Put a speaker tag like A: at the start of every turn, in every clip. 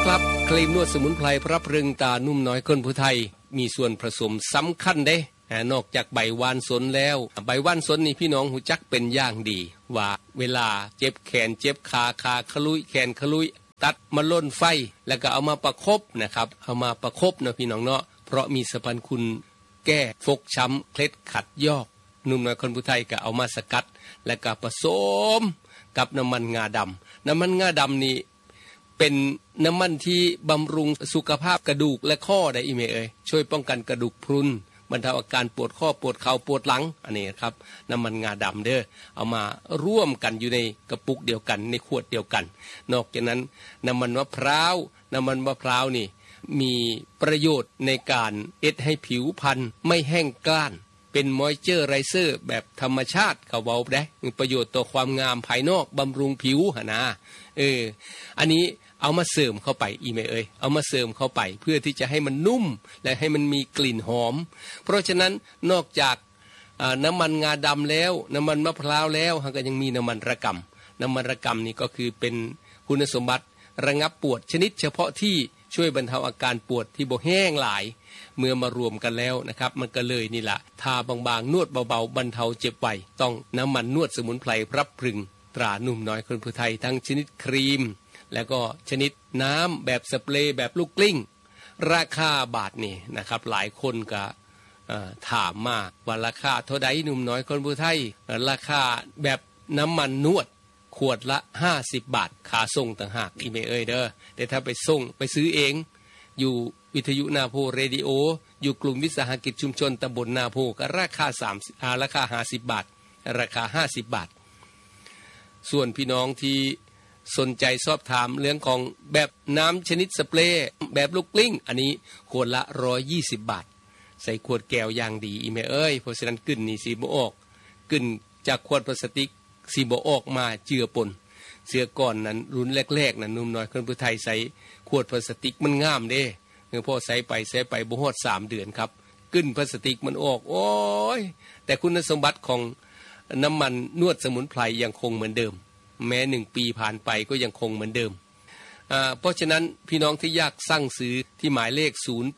A: ครับครีมนวดสมุนไพรพระพรึงตานุ่มน้อยคนผู้ไทยมีส่วนผสมสำคัญเด้นอกจากใบว่านสนแล้วใบว่านสนนี่พี่น้องหูจักเป็นอย่างดีว่าเวลาเจ็บแขนเจ็บขาขลุยแขนขลุยตัดมาล่นไฟแล้วก็เอามาประคบนะครับเอามาประคบนะพี่น้องเนาะเพราะมีสรรพคุณแก้ฟกช้ำเคล็ดขัดยอกนุ่มน้อยคนผู้ไทยก็เอามาสกัดแล้วก็ผสมกับน้ำมันงาดำน้ำมันงาดำนี่เป็นน้ำมันที่บำรุงสุขภาพกระดูกและข้อได้อีเมช่วยป้องกันกระดูกพรุนบรรเทาอาการปวดข้อปวดเข่าปวดหลังอันนี้ครับน้ำมันงาดำเด้อเอามาร่วมกันอยู่ในกระปุกเดียวกันในขวดเดียวกันนอกจากนั้นน้ำมันมะพร้าวนี่มีประโยชน์ในการให้ผิวพรรณไม่แห้งกร้านเป็นมอยเจอร์ไรเซอร์แบบธรรมชาติเขาเว้าได้มีประโยชน์ต่อความงามภายนอกบำรุงผิวหนะอันนี้เอามาเสริมเข้าไปเอามาเสริมเข้าไปเพื่อที่จะให้มันนุ่มและให้มันมีกลิ่นหอมเพราะฉะนั้นนอกจากน้ำมันงาดำแล้วน้ำมันมะพร้าวแล้วก็ยังมีน้ำมันระกำนี่ก็คือเป็นคุณสมบัติระงับปวดชนิดเฉพาะที่ช่วยบรรเทาอาการปวดที่บ่แห้งหลายเมื่อมารวมกันแล้วนะครับมันก็เลยนี่แหละทาบางๆนวดเบาๆบรรเทาเจ็บไวต้องน้ำมันนวดสมุนไพรพรับพรึงตรานุ่มน้อยคนผู้ไทยทั้งชนิดครีมแล้วก็ชนิดน้ำแบบสเปรย์แบบลูกกลิ้งราคาบาทนี่นะครับหลายคนก็ถามมาว่าราคาเท่าใดหนุ่มน้อยคนผู้ไทยราคาแบบน้ำมันนวดขวดละ50 บาทค่าส่งต่างหากอีเมเด้อแต่ถ้าไปส่งไปซื้อเองอยู่วิทยุนาโพเรดิโออยู่กลุ่มวิสาหกิจชุมชนตำบลนาโพก็ราคา50 บาทราคา50 บาทส่วนพี่น้องที่สนใจสอบถามเรื่องของแบบน้ำชนิดสเปรย์แบบลูกกลิ้งอันนี้ขวดละ120 บาทใส่ขวดแก้วอย่างดีอีเมเพราะฉะนั้นกึ่นนี่สีบ่ออกกึ่นจากขวดพลาสติกสีบ่ออกมาเจือปนเสื้อก่อนนั้นรุ่นแรกๆนั้นนุ่มน้อยคนผู้ไทยใส่ขวดพลาสติกมันงามเด้พอใส่ไปบ่ฮอด3 เดือนครับกึ่นพลาสติกมันออกโอ้ยแต่คุณสมบัติของน้ำมันนวดสมุนไพรยังคงเหมือนเดิมแม้1 ปีผ่านไปก็ยังคงเหมือนเดิมเพราะฉะนั้นพี่น้องที่อยากสั่งซื้อที่หมายเลข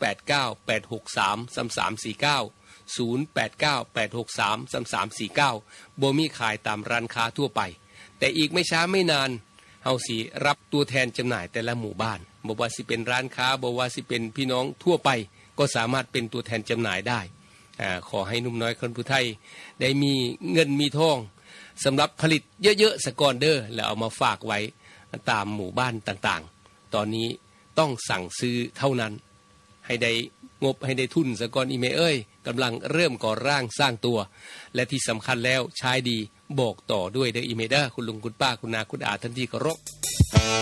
A: 0898633349 บ่มีขายตามร้านค้าทั่วไปแต่อีกไม่ช้าไม่นานเฮาสิรับตัวแทนจำหน่ายแต่ละหมู่บ้านบ่ว่าสิเป็นร้านค้าบ่ว่าสิเป็นพี่น้องทั่วไปก็สามารถเป็นตัวแทนจำหน่ายได้ขอให้หนุ่มน้อยคนผู้ไทยได้มีเงินมีทองสำหรับผลิตเยอะๆสกอนเดอร์แล้วเอามาฝากไว้ตามหมู่บ้านต่างๆตอนนี้ต้องสั่งซื้อเท่านั้นให้ได้งบให้ได้ทุนสกอนอีเมกำลังเริ่มก่อร่างสร้างตัวและที่สำคัญแล้วใช้ดีบอกต่อด้วยเด้ออีเมเด้อคุณลุงคุณป้าคุณนาคุณอาท่านที่เคารพ